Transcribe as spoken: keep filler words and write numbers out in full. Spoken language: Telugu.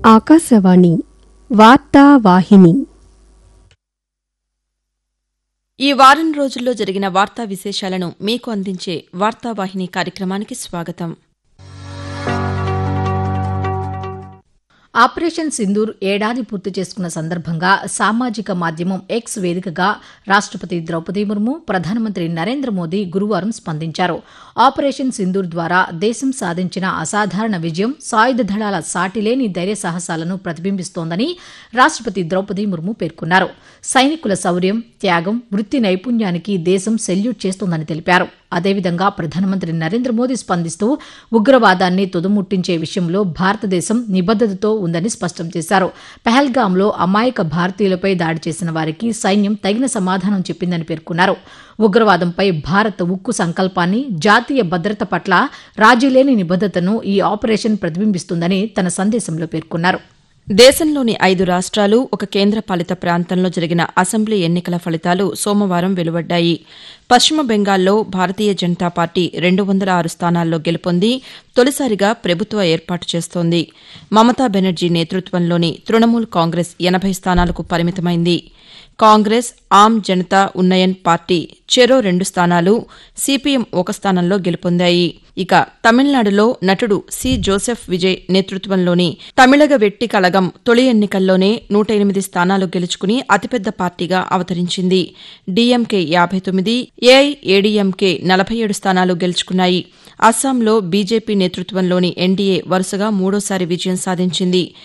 ఆకాశవాణి వార్తావాహిని. ఈ వారం రోజుల్లో జరిగిన వార్తా విశేషాలను మీకు అందించే వార్తావాహిని కార్యక్రమానికి స్వాగతం. ఆపరేషన్ సింధూర్ ఏడాది పూర్తి చేసుకున్న సందర్భంగా సామాజిక మాధ్యమం ఎక్స్ వేదికగా రాష్టపతి ద్రౌపది ముర్ము, ప్రధానమంత్రి నరేంద్ర మోదీ గురువారం స్పందించారు. ఆపరేషన్ సింధూర్ ద్వారా దేశం సాధించిన అసాధారణ విజయం సాయుధ దళాల సాటిలేని ధైర్య సాహసాలను ప్రతిబింబిస్తోందని రాష్టపతి ద్రౌపది ముర్ము పేర్కొన్నారు. సైనికుల శౌర్యం, త్యాగం, వృత్తి నైపుణ్యానికి దేశం సెల్యూట్ చేస్తోందని తెలిపారు. అదేవిధంగా ప్రధానమంత్రి నరేంద్ర మోదీ స్పందిస్తూ ఉగ్రవాదాన్ని తుదముట్టించే విషయంలో భారతదేశం నిబద్దతతో ఉందని స్పష్టం చేశారు. పహల్గాంలో అమాయక భారతీయులపై దాడి చేసిన వారికి సైన్యం తగిన సమాధానం చెప్పిందని పేర్కొన్నారు. ఉగ్రవాదంపై భారత్ ఉక్కు సంకల్పాన్ని, జాతీయ భద్రత పట్ల రాజీలేని నిబద్దతను ఈ ఆపరేషన్ ప్రతిబింబిస్తుందని తన సందేశంలో పేర్కొన్నారు. దేశంలోని ఐదు రాష్ట్రాలు, ఒక కేంద్రపాలిత ప్రాంతంలో జరిగిన అసెంబ్లీ ఎన్నికల ఫలితాలు సోమవారం వెలువడ్డాయి. పశ్చిమ బెంగాల్లో భారతీయ జనతా పార్టీ రెండు వందల ఆరు స్థానాల్లో గెలుపొంది తొలిసారిగా ప్రభుత్వ ఏర్పాటు చేస్తోంది. మమతా బెనర్జీ నేతృత్వంలోని తృణమూల్ కాంగ్రెస్ ఎనభై స్థానాలకు పరిమితమైంది. కాంగ్రెస్, ఆమ్ జనతా ఉన్నయన్ పార్టీ చెరో రెండు స్థానాలు, సీపీఎం ఒక స్థానంలో గెలుపొందాయి. ఇక తమిళనాడులో నటుడు సి జోసెఫ్ విజయ్ నేతృత్వంలోని తమిళగ వెట్టి కళగం తొలి ఎన్నికల్లోనే నూట ఎనిమిది స్థానాలు గెలుచుకుని అతిపెద్ద పార్టీగా అవతరించింది. డీఎంకే యాభై తొమ్మిది, ఏఐఏడీఎంకే నలభై ఏడు స్థానాలు గెలుచుకున్నాయి. అస్సాంలో బీజేపీ నేతృత్వంలోని ఎన్డీఏ వరుసగా మూడోసారి విజయం సాధించింది.